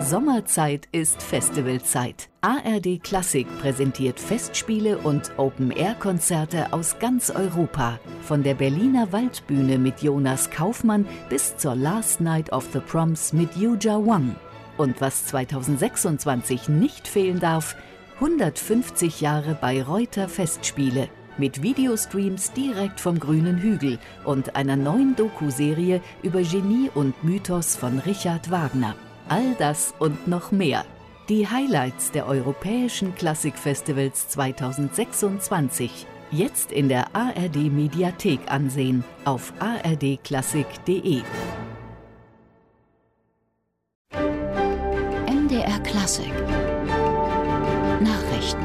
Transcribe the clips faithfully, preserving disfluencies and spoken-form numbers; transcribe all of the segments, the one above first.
Sommerzeit ist Festivalzeit. A R D Klassik präsentiert Festspiele und Open-Air-Konzerte aus ganz Europa. Von der Berliner Waldbühne mit Jonas Kaufmann bis zur Last Night of the Proms mit Yuja Wang. Und was zweitausendsechsundzwanzig nicht fehlen darf, hundertfünfzig Jahre Bayreuther Festspiele. Mit Videostreams direkt vom grünen Hügel und einer neuen Doku-Serie über Genie und Mythos von Richard Wagner. All das und noch mehr. Die Highlights der europäischen Klassikfestivals zweitausendsechsundzwanzig. Jetzt in der A R D Mediathek ansehen auf a r d klassik punkt de. M D R Klassik Nachrichten.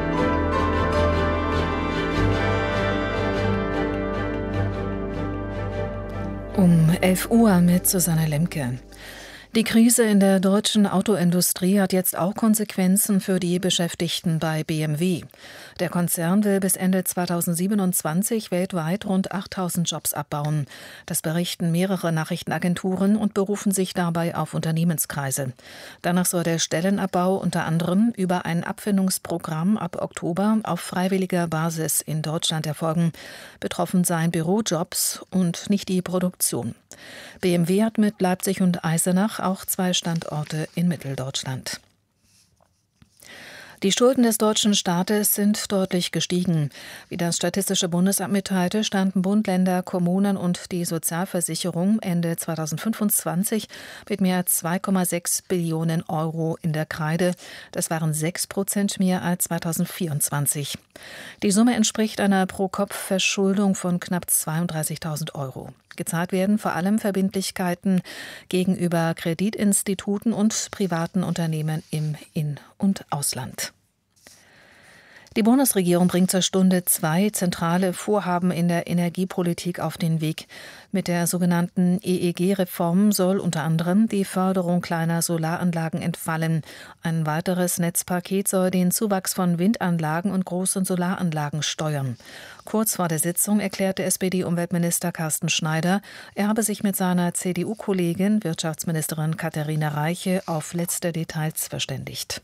Um elf Uhr mit Susanne Lemke. Die Krise in der deutschen Autoindustrie hat jetzt auch Konsequenzen für die Beschäftigten bei B M W. Der Konzern will bis Ende zweitausendsiebenundzwanzig weltweit rund achttausend Jobs abbauen. Das berichten mehrere Nachrichtenagenturen und berufen sich dabei auf Unternehmenskreise. Danach soll der Stellenabbau unter anderem über ein Abfindungsprogramm ab Oktober auf freiwilliger Basis in Deutschland erfolgen. Betroffen seien Bürojobs und nicht die Produktion. B M W hat mit Leipzig und Eisenach auch zwei Standorte in Mitteldeutschland. Die Schulden des deutschen Staates sind deutlich gestiegen. Wie das Statistische Bundesamt mitteilte, standen Bund, Länder, Kommunen und die Sozialversicherung Ende zweitausendfünfundzwanzig mit mehr als zwei Komma sechs Billionen Euro in der Kreide. Das waren sechs Prozent mehr als zweitausendvierundzwanzig. Die Summe entspricht einer Pro-Kopf-Verschuldung von knapp zweiunddreißigtausend Euro. Gezahlt werden vor allem Verbindlichkeiten gegenüber Kreditinstituten und privaten Unternehmen im In- und Ausland. Die Bundesregierung bringt zur Stunde zwei zentrale Vorhaben in der Energiepolitik auf den Weg. Mit der sogenannten E E G-Reform soll unter anderem die Förderung kleiner Solaranlagen entfallen. Ein weiteres Netzpaket soll den Zuwachs von Windanlagen und großen Solaranlagen steuern. Kurz vor der Sitzung erklärte S P D-Umweltminister Carsten Schneider, er habe sich mit seiner C D U-Kollegin, Wirtschaftsministerin Katharina Reiche, auf letzte Details verständigt.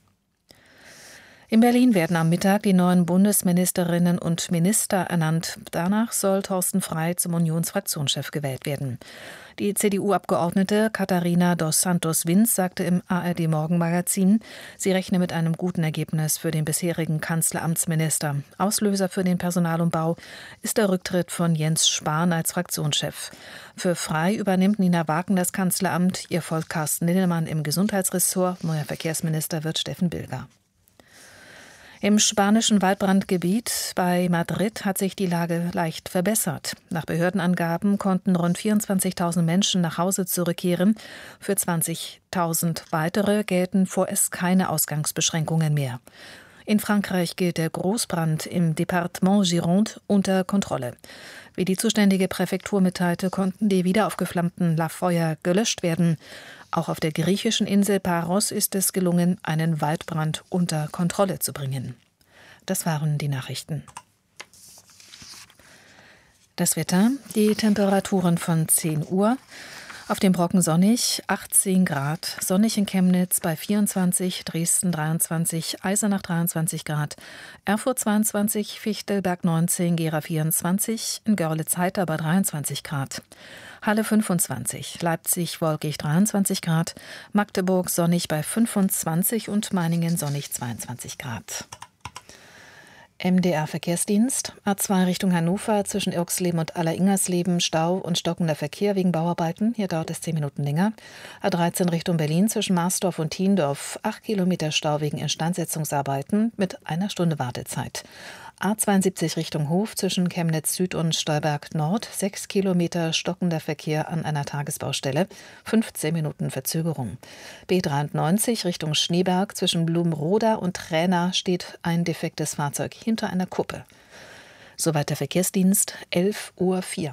In Berlin werden am Mittag die neuen Bundesministerinnen und Minister ernannt. Danach soll Thorsten Frey zum Unionsfraktionschef gewählt werden. Die C D U-Abgeordnete Katharina dos Santos-Vinz sagte im A R D-Morgenmagazin, sie rechne mit einem guten Ergebnis für den bisherigen Kanzleramtsminister. Auslöser für den Personalumbau ist der Rücktritt von Jens Spahn als Fraktionschef. Für Frey übernimmt Nina Wagen das Kanzleramt, ihr folgt Carsten Linnemann im Gesundheitsressort, neuer Verkehrsminister wird Steffen Bilger. Im spanischen Waldbrandgebiet bei Madrid hat sich die Lage leicht verbessert. Nach Behördenangaben konnten rund vierundzwanzigtausend Menschen nach Hause zurückkehren. Für zwanzigtausend weitere gelten vorerst keine Ausgangsbeschränkungen mehr. In Frankreich gilt der Großbrand im Departement Gironde unter Kontrolle. Wie die zuständige Präfektur mitteilte, konnten die wiederaufgeflammten Feuer gelöscht werden. Auch auf der griechischen Insel Paros ist es gelungen, einen Waldbrand unter Kontrolle zu bringen. Das waren die Nachrichten. Das Wetter, die Temperaturen von zehn Uhr. Auf dem Brocken sonnig, achtzehn Grad, sonnig in Chemnitz bei vierundzwanzig, Dresden dreiundzwanzig, Eisenach dreiundzwanzig Grad, Erfurt zweiundzwanzig, Fichtelberg neunzehn, Gera vierundzwanzig, in Görlitz-Heiter bei dreiundzwanzig Grad, Halle fünfundzwanzig, Leipzig wolkig dreiundzwanzig Grad, Magdeburg sonnig bei fünfundzwanzig und Meiningen sonnig zweiundzwanzig Grad. M D R-Verkehrsdienst, A zwei Richtung Hannover, zwischen Irxleben und Alleringersleben, Stau und stockender Verkehr wegen Bauarbeiten. Hier dauert es zehn Minuten länger. A dreizehn Richtung Berlin, zwischen Marsdorf und Thiendorf, acht Kilometer Stau wegen Instandsetzungsarbeiten mit einer Stunde Wartezeit. A zweiundsiebzig Richtung Hof, zwischen Chemnitz Süd und Stolberg Nord, sechs Kilometer stockender Verkehr an einer Tagesbaustelle, fünfzehn Minuten Verzögerung. B dreiundneunzig Richtung Schneeberg, zwischen Blumenroda und Träna steht ein defektes Fahrzeug hinter einer Kuppe. Soweit der Verkehrsdienst, elf Uhr vier.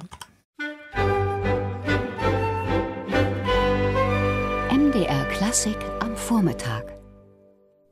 M D R Klassik am Vormittag.